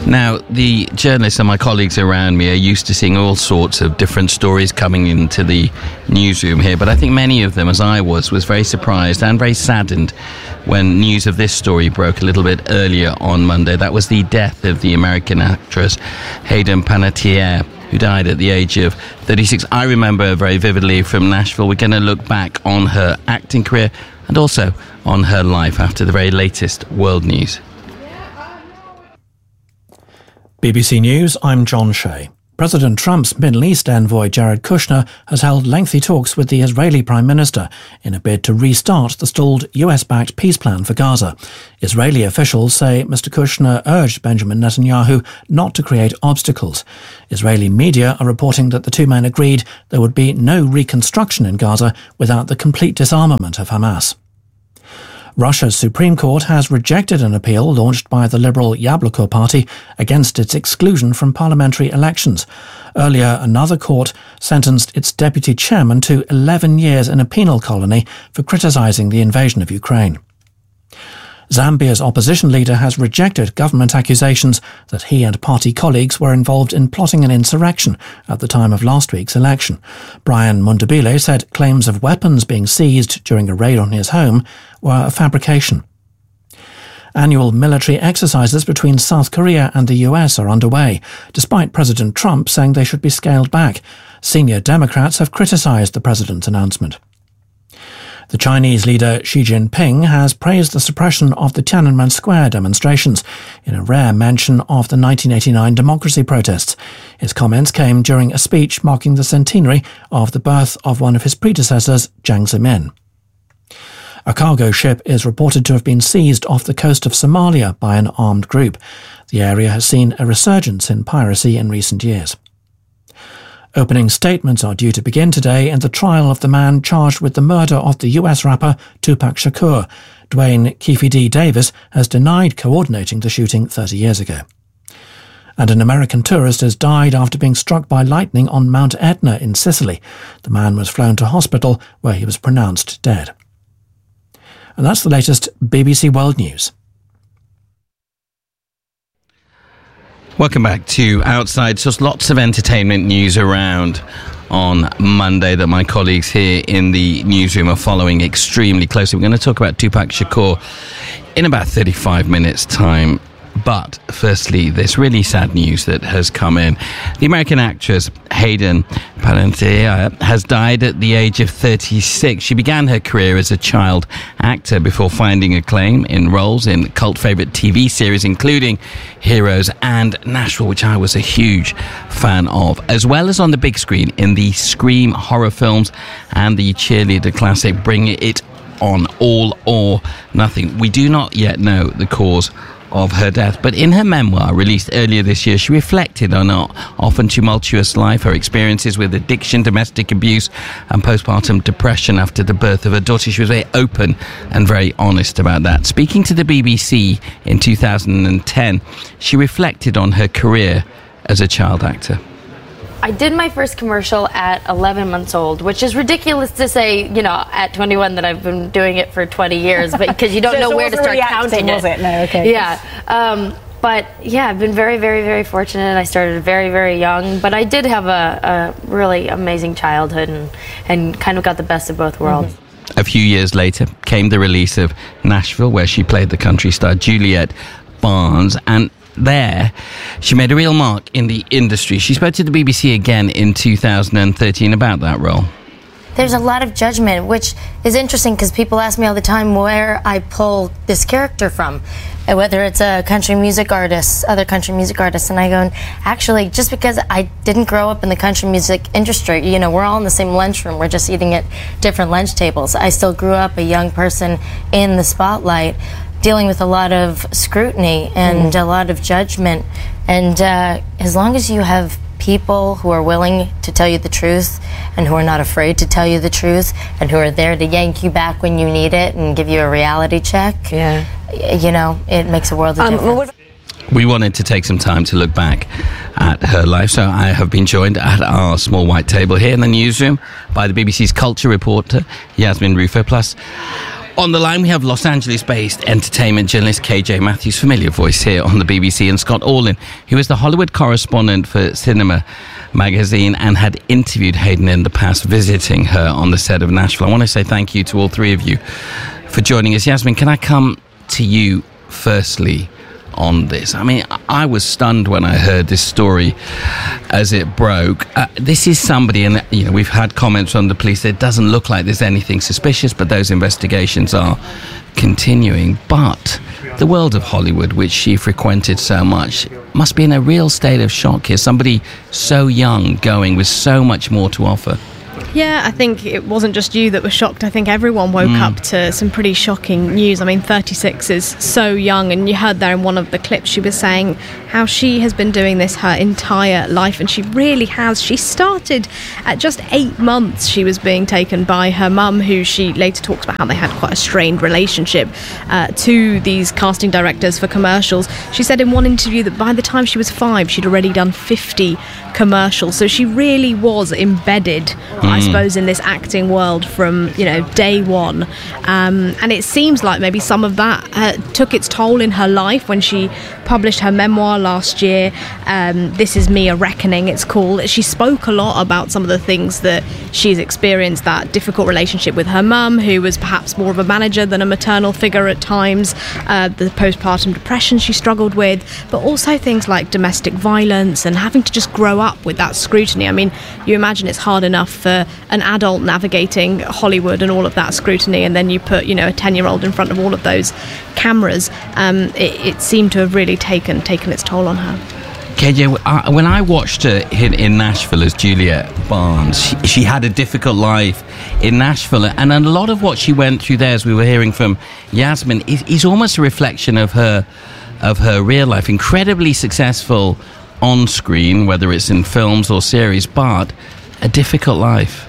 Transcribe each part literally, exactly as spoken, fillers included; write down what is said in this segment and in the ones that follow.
Now, the journalists and my colleagues around me are used to seeing all sorts of different stories coming into the newsroom here, but I think many of them, as I was, was very surprised and very saddened when news of this story broke a little bit earlier on Monday. That was the death of the American actress Hayden Panettiere, who died at the age of thirty-six. I remember her very vividly from Nashville. We're going to look back on her acting career and also on her life after the very latest world news. B B C News, I'm John Shea. President Trump's Middle East envoy Jared Kushner has held lengthy talks with the Israeli Prime Minister in a bid to restart the stalled U S-backed peace plan for Gaza. Israeli officials say Mister Kushner urged Benjamin Netanyahu not to create obstacles. Israeli media are reporting that the two men agreed there would be no reconstruction in Gaza without the complete disarmament of Hamas. Russia's Supreme Court has rejected an appeal launched by the Liberal Yabloko party against its exclusion from parliamentary elections. Earlier, another court sentenced its deputy chairman to eleven years in a penal colony for criticising the invasion of Ukraine. Zambia's opposition leader has rejected government accusations that he and party colleagues were involved in plotting an insurrection at the time of last week's election. Brian Mundabile said claims of weapons being seized during a raid on his home were a fabrication. Annual military exercises between South Korea and the U S are underway, despite President Trump saying they should be scaled back. Senior Democrats have criticised the president's announcement. The Chinese leader Xi Jinping has praised the suppression of the Tiananmen Square demonstrations in a rare mention of the nineteen eighty-nine democracy protests. His comments came during a speech marking the centenary of the birth of one of his predecessors, Jiang Zemin. A cargo ship is reported to have been seized off the coast of Somalia by an armed group. The area has seen a resurgence in piracy in recent years. Opening statements are due to begin today in the trial of the man charged with the murder of the U S rapper Tupac Shakur. Dwayne Keefe D. Davis has denied coordinating the shooting thirty years ago. And an American tourist has died after being struck by lightning on Mount Etna in Sicily. The man was flown to hospital where he was pronounced dead. And that's the latest B B C World News. Welcome back to Outside. Just lots of entertainment news around on Monday that my colleagues here in the newsroom are following extremely closely. We're going to talk about Tupac Shakur in about thirty-five minutes' time. But firstly, this really sad news that has come in. The American actress Hayden Panettiere has died at the age of thirty-six. She began her career as a child actor before finding acclaim in roles in cult favourite T V series, including Heroes and Nashville, which I was a huge fan of, as well as on the big screen in the Scream horror films and the cheerleader classic Bring It On, All or Nothing. We do not yet know the cause of her death, but in her memoir released earlier this year, she reflected on her often tumultuous life, her experiences with addiction, domestic abuse and postpartum depression after the birth of her daughter. She was very open and very honest about that. Speaking to the B B C in two thousand ten, she reflected on her career as a child actor. I did my first commercial at eleven months old, which is ridiculous to say, you know, at twenty-one that I've been doing it for twenty years, but because you don't so know where to start acting, counting was it? No, okay. Yeah. Um, but yeah, I've been very, very, very fortunate. I started very, very young, but I did have a, a really amazing childhood and, and kind of got the best of both worlds. Mm-hmm. A few years later came the release of Nashville, where she played the country star Juliet Barnes, and there she made a real mark in the industry. She spoke to the B B C again in two thousand thirteen about that role. There's a lot of judgment, which is interesting because people ask me all the time where I pull this character from, whether it's a country music artist, other country music artists, and I go, actually, just because I didn't grow up in the country music industry, you know, we're all in the same lunchroom, we're just eating at different lunch tables. I still grew up a young person in the spotlight, dealing with a lot of scrutiny and mm. a lot of judgment. And uh, as long as you have people who are willing to tell you the truth and who are not afraid to tell you the truth and who are there to yank you back when you need it and give you a reality check, yeah, you know, it makes a world of um, difference. We wanted to take some time to look back at her life, so I have been joined at our small white table here in the newsroom by the B B C's culture reporter, Yasmin Rufo, plus On the line, we have Los Angeles-based entertainment journalist K J Matthews, familiar voice here on the B B C, and Scott Orlin, who is the Hollywood correspondent for Cinema magazine and had interviewed Hayden in the past, visiting her on the set of Nashville. I want to say thank you to all three of you for joining us. Yasmin, can I come to you firstly on this? I mean, I was stunned when I heard this story as it broke. Uh, this is somebody, and you know, we've had comments from the police that it doesn't look like there's anything suspicious, but those investigations are continuing. But the world of Hollywood, which she frequented so much, must be in a real state of shock here. Somebody so young going with so much more to offer. Yeah, I think it wasn't just you that was shocked. I think everyone woke mm. up to some pretty shocking news. I mean, thirty-six is so young, and you heard there in one of the clips she was saying how she has been doing this her entire life, and she really has. She started at just eight months. She was being taken by her mum, who she later talks about how they had quite a strained relationship, uh, to these casting directors for commercials. She said in one interview that by the time she was five, she'd already done fifty commercials. So she really was embedded, mm. I suppose, in this acting world from, you know, day one. Um, and it seems like maybe some of that uh, took its toll in her life when she published her memoir last year. Um, This Is Me, A Reckoning, it's called. She spoke a lot about some of the things that she's experienced, that difficult relationship with her mum, who was perhaps more of a manager than a maternal figure at times, uh, the postpartum depression she struggled with, but also things like domestic violence and having to just grow up with that scrutiny. I mean, you imagine it's hard enough for an adult navigating Hollywood and all of that scrutiny, and then you put, you know, a ten-year-old in front of all of those cameras. Um, it, it seemed to have really taken taken its toll on her. K J, I, when I watched her in, in Nashville as Juliet Barnes, she, she had a difficult life in Nashville, and a lot of what she went through there, as we were hearing from Yasmin, is, is almost a reflection of her of her real life. Incredibly successful on screen, whether it's in films or series, but a difficult life.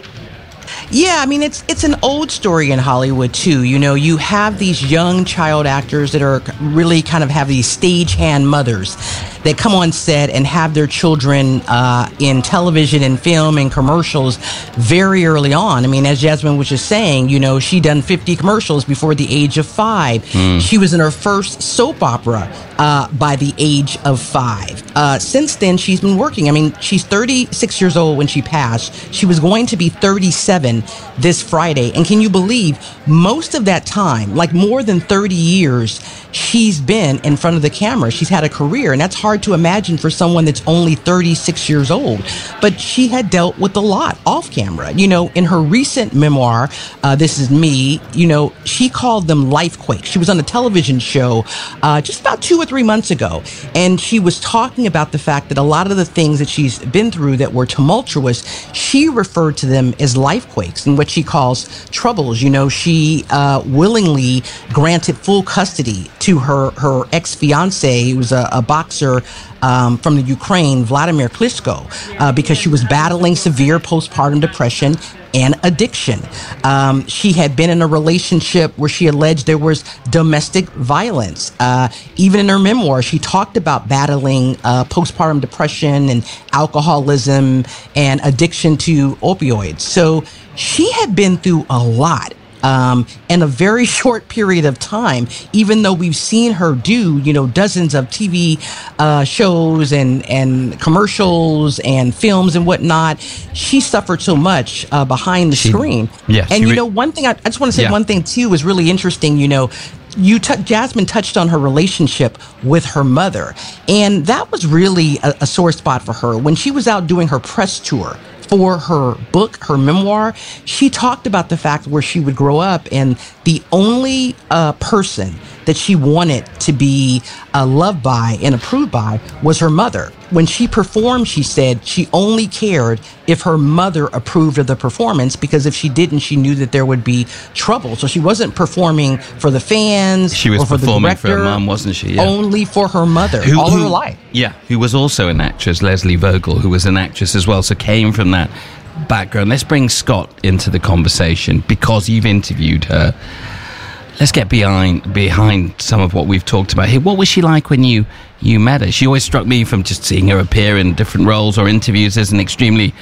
Yeah, I mean, it's it's an old story in Hollywood, too. You know, you have these young child actors that are really kind of have these stagehand mothers that come on set and have their children uh, in television and film and commercials very early on. I mean, as Yasmin was just saying, you know, she done fifty commercials before the age of five. Mm. She was in her first soap opera uh, by the age of five. Uh, since then, she's been working. I mean, she's thirty-six years old when she passed. She was going to be thirty-seven this Friday. And can you believe most of that time, like more than thirty years, she's been in front of the camera. She's had a career, and that's hard to imagine for someone that's only thirty-six years old. But she had dealt with a lot off camera. You know, in her recent memoir, uh, This Is Me, you know, she called them life quakes. She was on a television show uh, just about two or three months ago, and she was talking about the fact that a lot of the things that she's been through that were tumultuous, she referred to them as life quakes and what she calls troubles. You know, she uh, willingly granted full custody to her, her ex-fiance, who was a, a boxer um, from the Ukraine, Vladimir Klitschko, uh, because she was battling severe postpartum depression and addiction. Um, she had been in a relationship where she alleged there was domestic violence. Uh, even in her memoir, she talked about battling uh, postpartum depression and alcoholism and addiction to opioids. So she had been through a lot. Um, in a very short period of time, even though we've seen her do, you know, dozens of T V uh, shows and, and commercials and films and whatnot, she suffered so much uh, behind the she, screen. Yeah, and, you re- know, one thing, I, I just want to say yeah. one thing, too, is really interesting. You know, you t- Jasmine touched on her relationship with her mother, and that was really a, a sore spot for her. When she was out doing her press tour for her book, her memoir, she talked about the fact where she would grow up, and the only uh, person that she wanted to be uh, loved by and approved by was her mother. When she performed, she said she only cared if her mother approved of the performance, because if she didn't, she knew that there would be trouble. So she wasn't performing for the fans. She was or for performing the director, for her mum, wasn't she? Yeah. Only for her mother, who, all who, her life. Yeah, who was also an actress, Leslie Vogel, who was an actress as well, so came from that background. Let's bring Scott into the conversation because you've interviewed her. Let's get behind behind some of what we've talked about here. What was she like when you, you met her? She always struck me, from just seeing her appear in different roles or interviews, as an extremely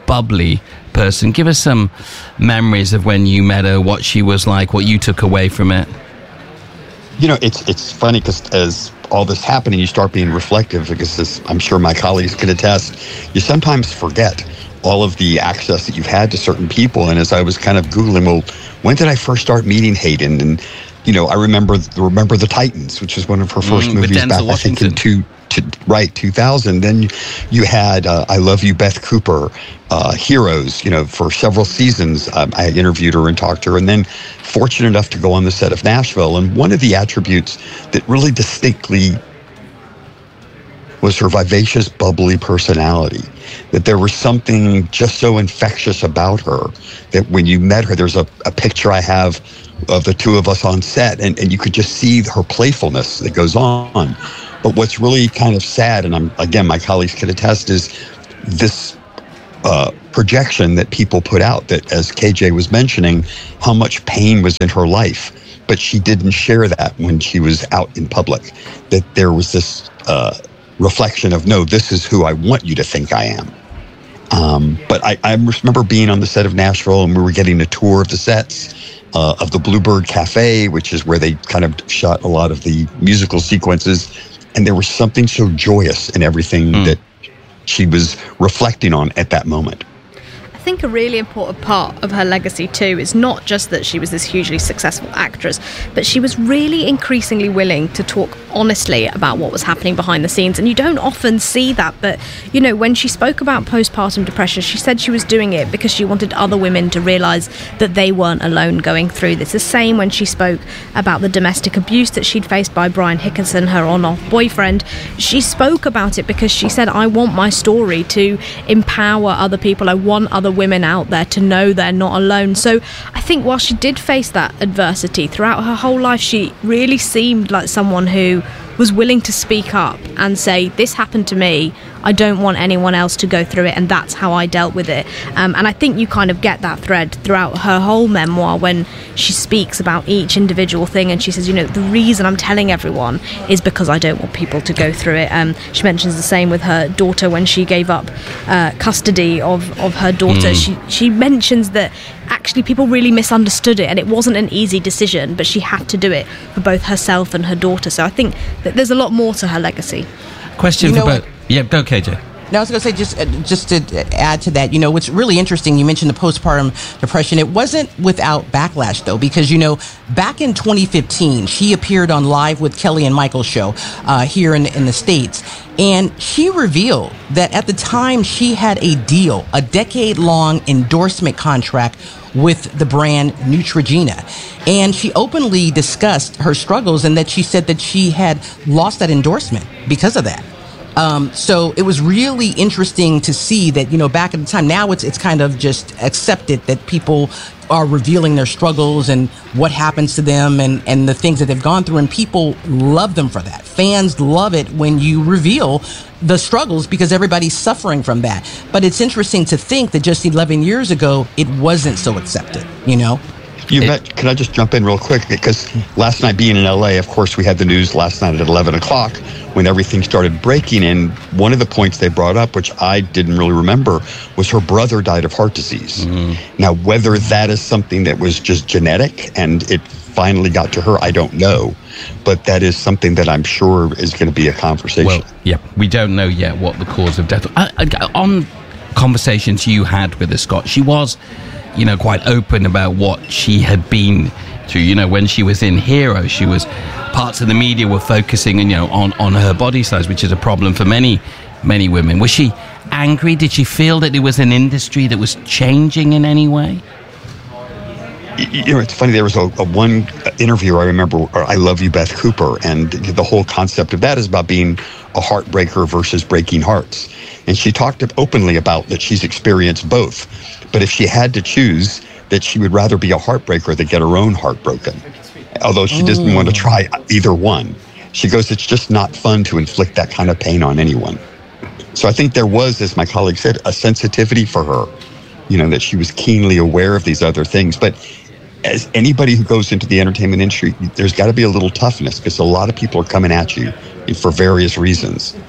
bubbly person. Give us some memories of when you met her, what she was like, what you took away from it. You know, it's it's funny because as all this happening, you start being reflective, because as I'm sure my colleagues can attest, you sometimes forget all of the access that you've had to certain people. And as I was kind of Googling, well, when did I first start meeting Hayden? And, you know, I remember remember the Titans, which was one of her first mm, movies back, I think, in two, to, right, two thousand. Then you had uh, I Love You, Beth Cooper, uh, Heroes, you know, for several seasons. Um, I interviewed her and talked to her, and then fortunate enough to go on the set of Nashville. And one of the attributes that really distinctly was her vivacious, bubbly personality. That there was something just so infectious about her that when you met her, there's a, a picture I have of the two of us on set, and, and you could just see her playfulness that goes on. But what's really kind of sad, and I'm again, my colleagues can attest, is this uh, projection that people put out that, as K J was mentioning, how much pain was in her life. But she didn't share that when she was out in public, that there was this uh, reflection of, no, this is who I want you to think I am. Um, but I, I remember being on the set of Nashville, and we were getting a tour of the sets uh, of the Bluebird Cafe, which is where they kind of shot a lot of the musical sequences. And there was something so joyous in everything mm. that she was reflecting on at that moment. I think a really important part of her legacy too is not just that she was this hugely successful actress, but she was really increasingly willing to talk honestly about what was happening behind the scenes. And you don't often see that, but you know, when she spoke about postpartum depression, she said she was doing it because she wanted other women to realise that they weren't alone going through this. The same when she spoke about the domestic abuse that she'd faced by Brian Hickinson, her on-off boyfriend. She spoke about it because she said, I want my story to empower other people. I want other women out there to know they're not alone. So I think while she did face that adversity throughout her whole life, she really seemed like someone who was willing to speak up and say, this happened to me, I don't want anyone else to go through it, and that's how I dealt with it. Um, and I think you kind of get that thread throughout her whole memoir when she speaks about each individual thing, and she says, you know, the reason I'm telling everyone is because I don't want people to go through it. Um, she mentions the same with her daughter when she gave up uh, custody of, of her daughter. Mm. She, she mentions that actually people really misunderstood it, and it wasn't an easy decision, but she had to do it for both herself and her daughter. So I think that there's a lot more to her legacy. Question you for both. Yeah, go K J. No, I was going to say, just uh, just to add to that, you know, what's really interesting, you mentioned the postpartum depression. It wasn't without backlash, though, because, you know, back in twenty fifteen, she appeared on Live with Kelly and Michael's show uh, here in, in the States. And she revealed that at the time she had a deal, a decade-long endorsement contract with the brand Neutrogena. And she openly discussed her struggles, and that she said that she had lost that endorsement because of that. Um, so it was really interesting to see that, you know, back at the time, now it's it's kind of just accepted that people are revealing their struggles and what happens to them and, and the things that they've gone through. And people love them for that. Fans love it when you reveal the struggles because everybody's suffering from that. But it's interesting to think that just eleven years ago, it wasn't so accepted, you know? You met, can I just jump in real quick? Because last night being in L A, of course, we had the news last night at eleven o'clock when everything started breaking. And one of the points they brought up, which I didn't really remember, was her brother died of heart disease. Mm-hmm. Now, whether that is something that was just genetic and it finally got to her, I don't know. But that is something that I'm sure is going to be a conversation. Well, yeah, we don't know yet what the cause of death was. I, I, on conversations you had with her, Scott, she was, you know, quite open about what she had been through. You know, when she was in Hero, she was, parts of the media were focusing, you know, on, on her body size, which is a problem for many, many women. Was she angry? Did she feel that it was an industry that was changing in any way? You know, it's funny, there was a, a one interview I remember, I Love You, Beth Cooper, and the whole concept of that is about being a heartbreaker versus breaking hearts. And she talked openly about that she's experienced both. But if she had to choose, that she would rather be a heartbreaker than get her own heart broken. Although she doesn't mm. want to try either one. She goes, it's just not fun to inflict that kind of pain on anyone. So I think there was, as my colleague said, a sensitivity for her, you know, that she was keenly aware of these other things. But as anybody who goes into the entertainment industry, there's got to be a little toughness because a lot of people are coming at you for various reasons.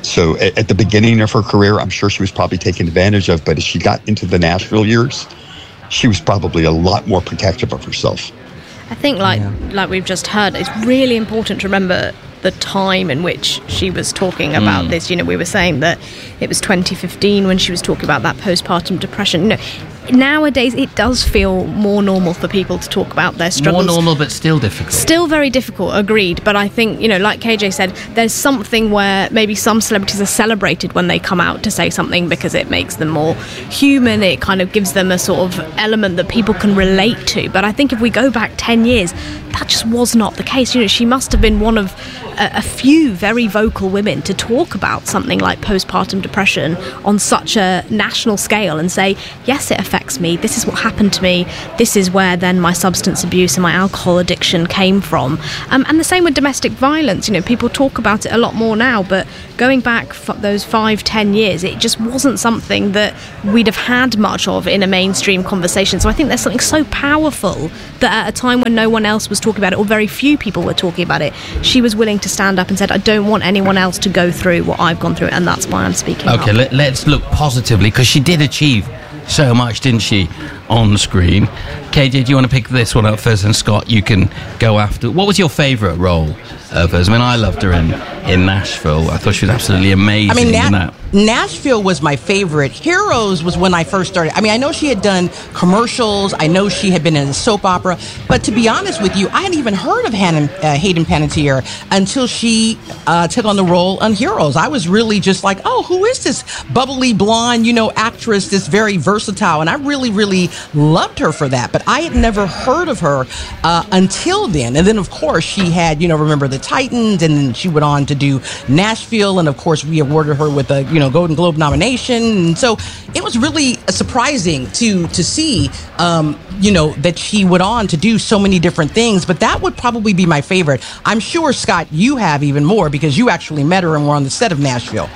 So at, at the beginning of her career, I'm sure she was probably taken advantage of. But as she got into the Nashville years, she was probably a lot more protective of herself. I think, like yeah. like we've just heard, it's really important to remember the time in which she was talking about mm. this. You know, we were saying that it was twenty fifteen when she was talking about that postpartum depression. You know, nowadays it does feel more normal for people to talk about their struggles. More normal, but still difficult. Still very difficult, agreed. But I think, you know, like K J said, there's something where maybe some celebrities are celebrated when they come out to say something because it makes them more human. It kind of gives them a sort of element that people can relate to. But I think if we go back ten years, that just was not the case. You know, she must have been one of a, a few very vocal women to talk about something like postpartum depression on such a national scale and say, yes, it affects me. This is what happened to me. This is where then my substance abuse and my alcohol addiction came from. Um, and the same with domestic violence. You know, people talk about it a lot more now, but going back f- those five, ten years, it just wasn't something that we'd have had much of in a mainstream conversation. So I think there's something so powerful that at a time when no one else was talking about it, or very few people were talking about it, she was willing to stand up and said, I don't want anyone else to go through what I've gone through, and that's why I'm speaking okay, up. Let, let's look positively, because she did achieve so much, didn't she, on screen. K J, do you want to pick this one up first? And Scott, you can go after. What was your favourite role of hers? I mean, I loved her in, in Nashville. I thought she was absolutely amazing I mean, Na- in that. Nashville was my favorite. Heroes was when I first started. I mean, I know she had done commercials. I know she had been in a soap opera. But to be honest with you, I hadn't even heard of Hannah, uh, Hayden Panettiere until she uh, took on the role on Heroes. I was really just like, oh, who is this bubbly blonde, you know, actress, this very versatile? And I really, really loved her for that. But I had never heard of her uh, until then. And then, of course, she had, you know, Remember the Titans, and then she went on to do Nashville. And, of course, we awarded her with a, you know, Golden Globe nomination. And so it was really surprising to to see, um, you know, that she went on to do so many different things. But that would probably be my favorite. I'm sure, Scott, you have even more because you actually met her and were on the set of Nashville.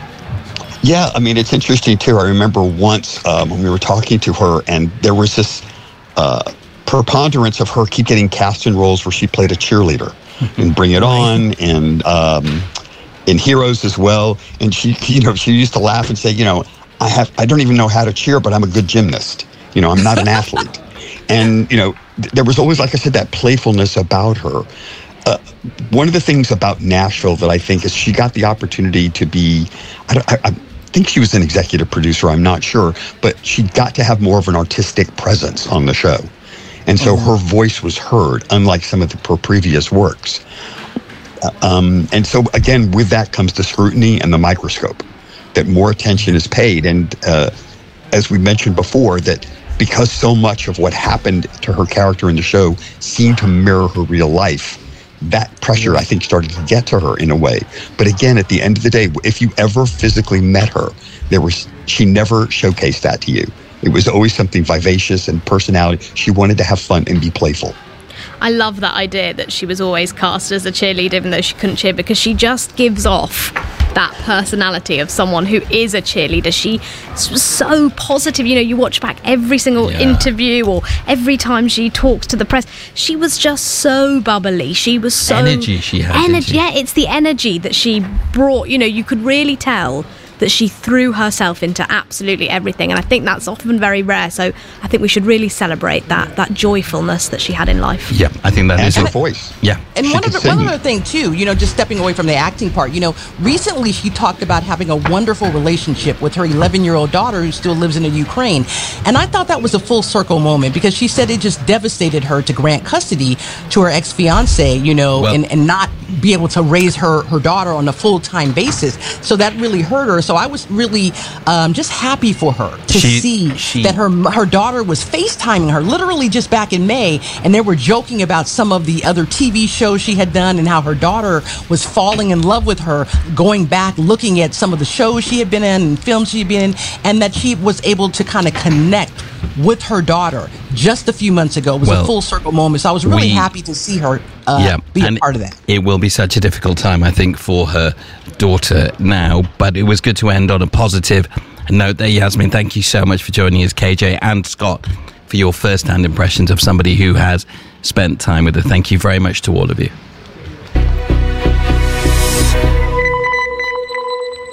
Yeah, I mean, it's interesting, too. I remember once um, when we were talking to her, and there was this uh, preponderance of her keep getting cast in roles where she played a cheerleader in Bring It On and um, in Heroes as well. And she, you know, she used to laugh and say, you know, I have, I don't even know how to cheer, but I'm a good gymnast. You know, I'm not an athlete. And, you know, th- there was always, like I said, that playfulness about her. Uh, one of the things about Nashville that I think is she got the opportunity to be, I, don't, I, I think she was an executive producer, I'm not sure, but she got to have more of an artistic presence on the show. And so mm-hmm. her voice was heard, unlike some of the, her previous works. Uh, um, and so, again, with that comes the scrutiny and the microscope, that more attention is paid. And uh, as we mentioned before, that because so much of what happened to her character in the show seemed to mirror her real life, that pressure, I think, started to get to her in a way. But again, at the end of the day, if you ever physically met her, there was she never showcased that to you. It was always something vivacious and personality. She wanted to have fun and be playful. I love that idea that she was always cast as a cheerleader even though she couldn't cheer, because she just gives off that personality of someone who is a cheerleader. She was so positive. You know, you watch back every single yeah. interview or every time she talks to the press, she was just so bubbly. She was so... Energy she had. Energy, yeah, it's the energy that she brought. You know, you could really tell that she threw herself into absolutely everything, and I think that's often very rare. So I think we should really celebrate that that joyfulness that she had in life. Yeah, I think that and is her a voice. Yeah, and one other, one other thing too, you know, just stepping away from the acting part. You know, recently she talked about having a wonderful relationship with her eleven-year-old daughter who still lives in the Ukraine, and I thought that was a full circle moment because she said it just devastated her to grant custody to her ex-fiance, you know, well, and and not be able to raise her her daughter on a full-time basis. So that really hurt her. So I was really um, just happy for her to she, see she, that her her daughter was FaceTiming her literally just back in May, and they were joking about some of the other T V shows she had done and how her daughter was falling in love with her, going back, looking at some of the shows she had been in and films she had been in, and that she was able to kind of connect with her daughter just a few months ago. It was well, a full circle moment. So I was really we, happy to see her uh, yeah, be a and part of that. It will be such a difficult time, I think, for her daughter now, but it was good to end on a positive note there. Yasmin, thank you so much for joining us, K J and Scott, for your first-hand impressions of somebody who has spent time with her. Thank you very much to all of you.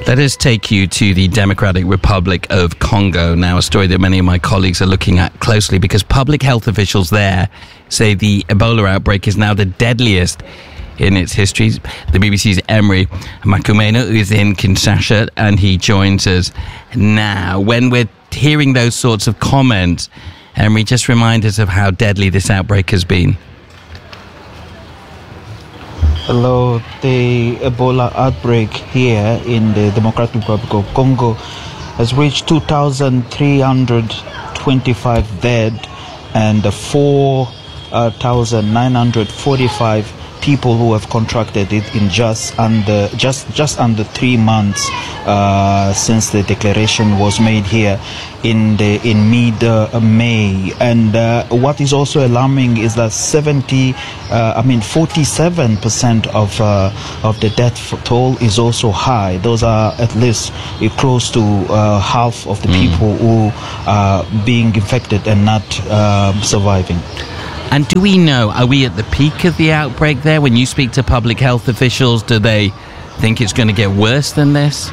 Let us take you to the Democratic Republic of Congo now, a story that many of my colleagues are looking at closely because public health officials there say the Ebola outbreak is now the deadliest in its history. The B B C's Emery Makumeno is in Kinshasa and he joins us now. When we're hearing those sorts of comments, Emery, just remind us of how deadly this outbreak has been. Hello, the Ebola outbreak here in the Democratic Republic of Congo has reached two thousand three hundred twenty-five dead and four thousand nine hundred forty-five people who have contracted it in just under just just under three months uh, since the declaration was made here in the in mid uh, May. And uh, what is also alarming is that seventy, uh, I mean forty-seven percent of uh, of the death toll is also high. Those are at least uh, close to uh, half of the mm. people who are being infected and not uh, surviving. And do we know, are we at the peak of the outbreak there? When you speak to public health officials, do they think it's going to get worse than this?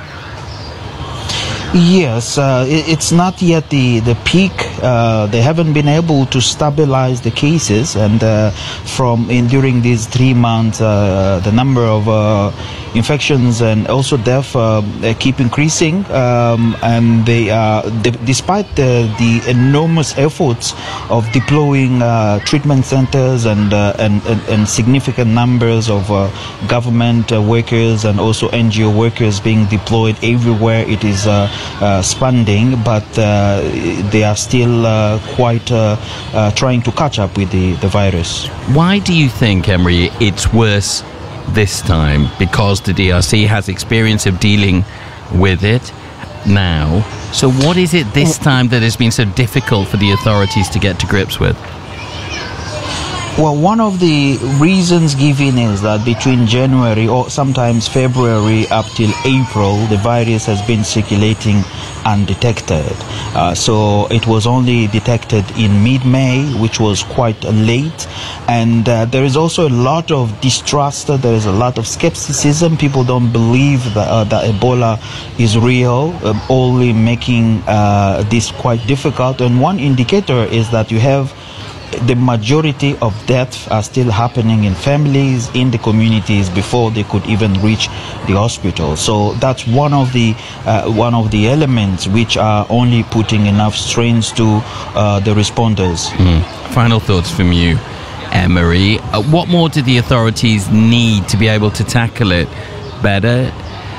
Yes, uh, it, it's not yet the, the peak. Uh, they haven't been able to stabilize the cases, and uh, from in during these three months, uh, the number of uh, infections and also death uh, they keep increasing. Um, and they are, d- despite the, the enormous efforts of deploying uh, treatment centers and, uh, and, and and significant numbers of uh, government uh, workers and also N G O workers being deployed everywhere, it is uh, uh, expanding, but uh, they are still uh, quite uh, uh, trying to catch up with the, the virus. Why do you think, Emery, it's worse this time? Because the D R C has experience of dealing with it now. So what is it this time that has been so difficult for the authorities to get to grips with? Well, one of the reasons given is that between January or sometimes February up till April, the virus has been circulating undetected. Uh, so it was only detected in mid-May, which was quite late. And uh, there is also a lot of distrust. There is a lot of skepticism. People don't believe that, uh, that Ebola is real, uh, only making uh, this quite difficult. And one indicator is that you have the majority of deaths are still happening in families, in the communities, before they could even reach the hospital. So that's one of the uh, one of the elements which are only putting enough strains to uh, the responders. Mm. Final thoughts from you, Emery. Uh, what more do the authorities need to be able to tackle it better?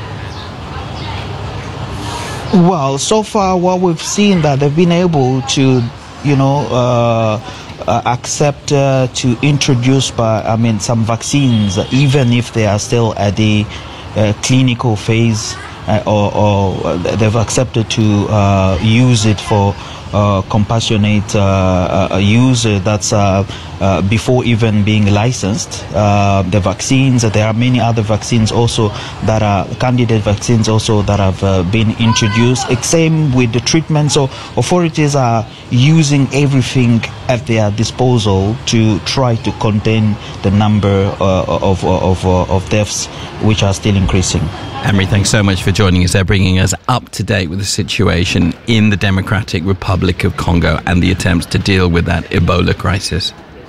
Well, so far what we've seen that they've been able to, you know, uh, Uh, accept uh, to introduce, by, I mean, some vaccines, even if they are still at the uh, clinical phase, uh, or, or they've accepted to uh, use it for uh, compassionate uh, uh, use. That's uh, uh, before even being licensed. Uh, the vaccines, there are many other vaccines also that are candidate vaccines also that have uh, been introduced. Same with the treatment. So authorities are using everything at their disposal to try to contain the number uh, of, of, of, of deaths which are still increasing. Emery, thanks so much for joining us. They're bringing us up to date with the situation in the Democratic Republic of Congo and the attempts to deal with that Ebola crisis.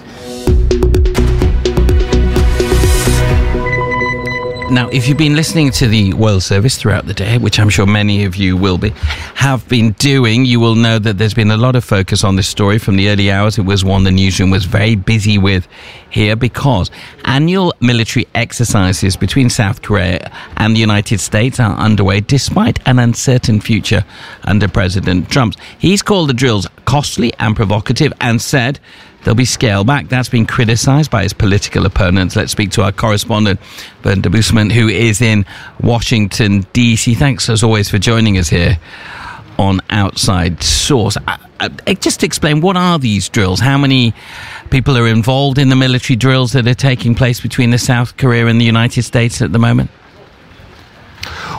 Now, if you've been listening to the World Service throughout the day, which I'm sure many of you will be, have been doing, you will know that there's been a lot of focus on this story from the early hours. It was one the newsroom was very busy with here because annual military exercises between South Korea and the United States are underway despite an uncertain future under President Trump. He's called the drills costly and provocative and said they'll be scaled back. That's been criticised by his political opponents. Let's speak to our correspondent, Bernd de Boosman, who is in Washington, D C. Thanks, as always, for joining us here on Outside Source. Uh, uh, just explain, what are these drills? How many people are involved in the military drills that are taking place between the South Korea and the United States at the moment?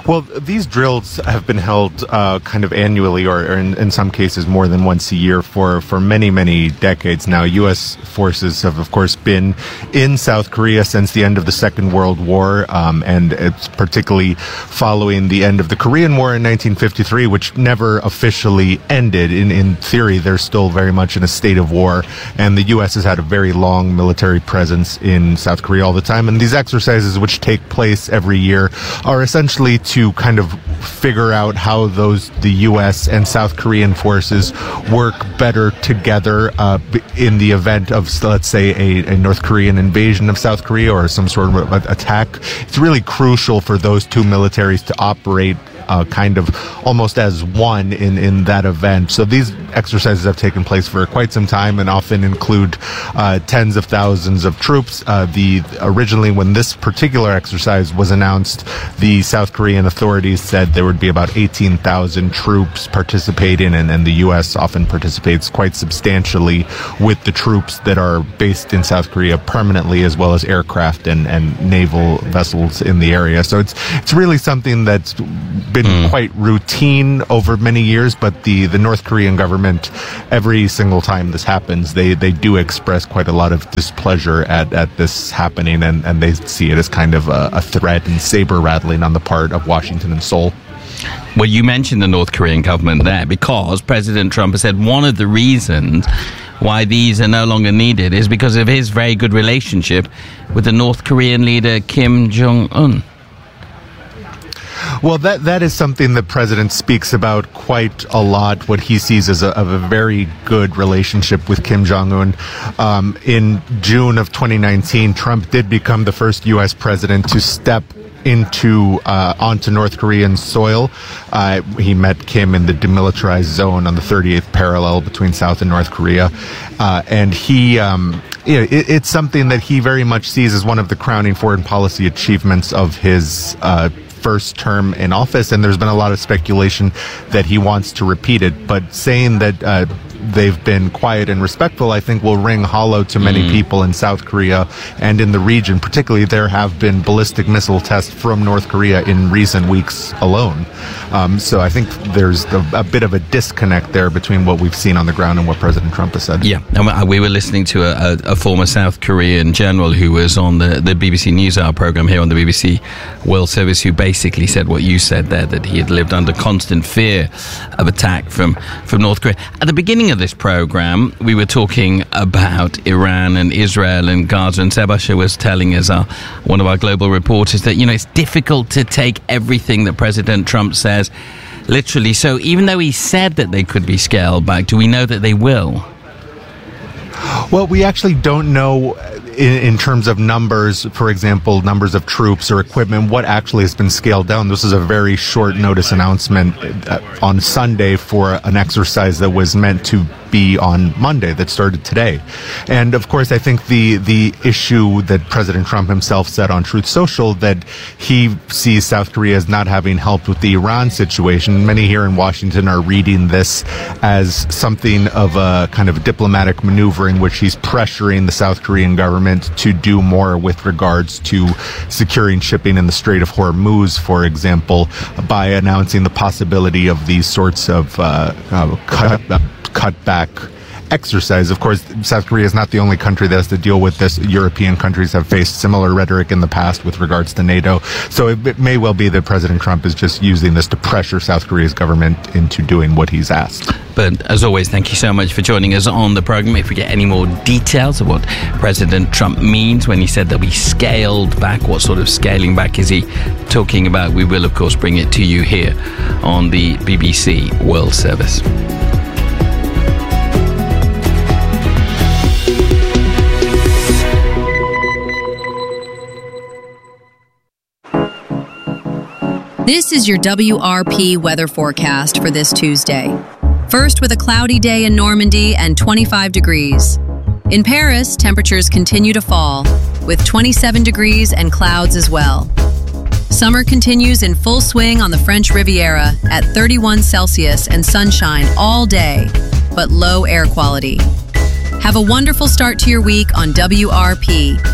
Well, these drills have been held uh, kind of annually, or, or in, in some cases more than once a year for, for many, many decades now. U S forces have, of course, been in South Korea since the end of the Second World War, um, and it's particularly following the end of the Korean War in nineteen fifty-three, which never officially ended. In, in theory, they're still very much in a state of war, and the U S has had a very long military presence in South Korea all the time. And these exercises, which take place every year, are essentially to kind of figure out how those the U S and South Korean forces work better together uh, in the event of, let's say, a, a North Korean invasion of South Korea or some sort of attack. It's really crucial for those two militaries to operate Uh, kind of almost as one in, in that event. So these exercises have taken place for quite some time and often include uh, tens of thousands of troops. Uh, the originally, when this particular exercise was announced, the South Korean authorities said there would be about eighteen thousand troops participating, and, and the U S often participates quite substantially with the troops that are based in South Korea permanently, as well as aircraft and, and naval vessels in the area. So it's it's really something that's been mm. quite routine over many years, but the, the North Korean government, every single time this happens, they, they do express quite a lot of displeasure at, at this happening, and, and they see it as kind of a, a threat and saber-rattling on the part of Washington and Seoul. Well, you mentioned the North Korean government there because President Trump has said one of the reasons why these are no longer needed is because of his very good relationship with the North Korean leader Kim Jong-un. Well, that that is something the president speaks about quite a lot, what he sees as a, of a very good relationship with Kim Jong-un. Um, in June of twenty nineteen, Trump did become the first U S president to step into uh, onto North Korean soil. Uh, he met Kim in the demilitarized zone on the thirty-eighth parallel between South and North Korea. Uh, and he... Um, Yeah, it, it's something that he very much sees as one of the crowning foreign policy achievements of his uh, first term in office, and there's been a lot of speculation that he wants to repeat it. But saying that uh, they've been quiet and respectful, I think will ring hollow to many mm. people in South Korea and in the region. Particularly, there have been ballistic missile tests from North Korea in recent weeks alone. Um, so I think there's a, a bit of a disconnect there between what we've seen on the ground and what President Trump has said. Yeah, and we were listening to a, a former South Korean general who was on the, the B B C NewsHour program here on the B B C World Service, who basically said what you said there, that he had lived under constant fear of attack from, from North Korea. At the beginning of this program, we were talking about Iran and Israel and Gaza, and Sebasha was telling us, uh, one of our global reporters, that, you know, it's difficult to take everything that President Trump says literally. So even though he said that they could be scaled back, do we know that they will? Well, we actually don't know in, in terms of numbers, for example, numbers of troops or equipment, what actually has been scaled down. This is a very short notice announcement on Sunday for an exercise that was meant to be on Monday, that started today. And of course, I think the the issue that President Trump himself said on Truth Social, that he sees South Korea as not having helped with the Iran situation. Many here in Washington are reading this as something of a kind of diplomatic maneuver in which he's pressuring the South Korean government to do more with regards to securing shipping in the Strait of Hormuz, for example, by announcing the possibility of these sorts of uh, uh, cut, uh, cutback exercise. Of course, South Korea is not the only country that has to deal with this. European countries have faced similar rhetoric in the past with regards to NATO. So it, it may well be that President Trump is just using this to pressure South Korea's government into doing what he's asked. But as always, thank you so much for joining us on the program. If we get any more details of what President Trump means when he said that we scaled back, what sort of scaling back is he talking about, we will, of course, bring it to you here on the B B C World Service. This is your W R P weather forecast for this Tuesday. First, with a cloudy day in Normandy and twenty-five degrees. In Paris, temperatures continue to fall, with twenty-seven degrees and clouds as well. Summer continues in full swing on the French Riviera at thirty-one Celsius and sunshine all day, but low air quality. Have a wonderful start to your week on W R P.